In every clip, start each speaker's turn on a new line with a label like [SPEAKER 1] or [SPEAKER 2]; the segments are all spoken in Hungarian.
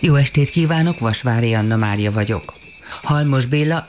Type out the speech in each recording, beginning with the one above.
[SPEAKER 1] Jó estét kívánok, Vasvári Anna Mária vagyok. Halmos Béla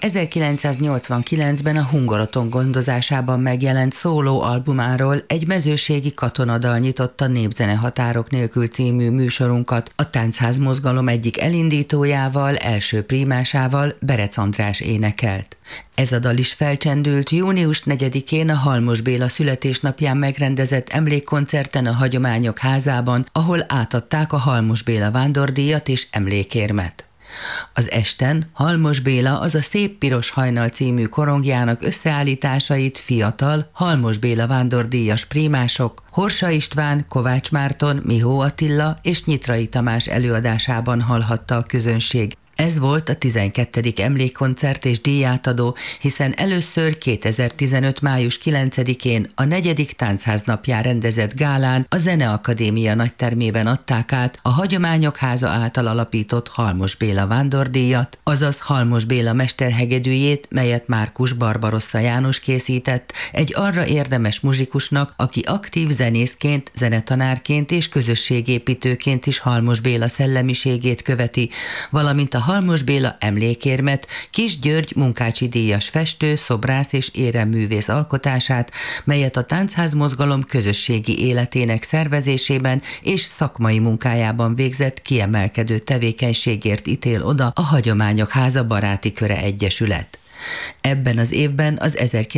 [SPEAKER 1] 1989-ben a Hungaroton gondozásában megjelent szóló albumáról egy mezőségi katonadal nyitotta Népzene határok nélkül című műsorunkat a Táncház mozgalom egyik elindítójával, első prímásával, Berec András énekelt. Ez a dal is felcsendült június 4-én a Halmos Béla születésnapján megrendezett emlékkoncerten a Hagyományok Házában, ahol átadták a Halmos Béla vándordíjat és emlékérmet. Az esten Halmos Béla az a Szép Piros Hajnal című korongjának összeállításait fiatal Halmos Béla vándordíjas prímások Horsa István, Kovács Márton, Mihó Attila és Nyitrai Tamás előadásában hallhatta a közönség. Ez volt a 12. emlékkoncert és díjátadó, hiszen először 2015. május 9-én a 4. Táncház napján rendezett gálán a Zeneakadémia nagytermében adták át a Hagyományok Háza által alapított Halmos Béla vándordíjat, azaz Halmos Béla mesterhegedűjét, melyet Márkus Barbarossa János készített, egy arra érdemes muzsikusnak, aki aktív zenészként, zenetanárként és közösségépítőként is Halmos Béla szellemiségét követi, valamint a Halmos Béla emlékérmet Kis György Munkácsi díjas festő, szobrász és éremművész alkotását, melyet a Táncház mozgalom közösségi életének szervezésében és szakmai munkájában végzett kiemelkedő tevékenységért ítél oda a Hagyományok Háza Baráti Köre Egyesület. Ebben az évben az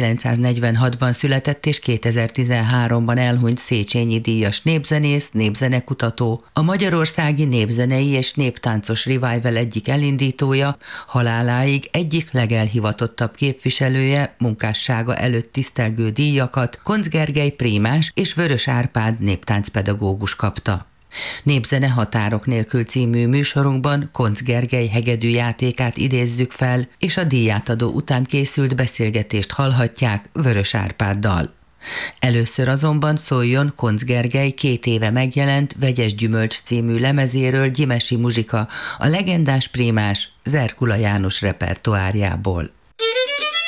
[SPEAKER 1] 1946-ban született és 2013-ban elhunyt Széchenyi díjas népzenész, népzenekutató, a magyarországi népzenei és néptáncos revival egyik elindítója, haláláig egyik legelhivatottabb képviselője, munkássága előtt tisztelgő díjakat Koncz Gergely prímás és Vörös Árpád néptáncpedagógus kapta. Népzene határok nélkül című műsorunkban Koncz Gergely hegedűjátékát idézzük fel, és a díjátadó után készült beszélgetést hallhatják Vörös Árpáddal. Először azonban szóljon Koncz Gergely 2 éve megjelent Vegyes Gyümölcs című lemezéről Gyimesi muzsika, a legendás prímás Zerkula János repertoárjából.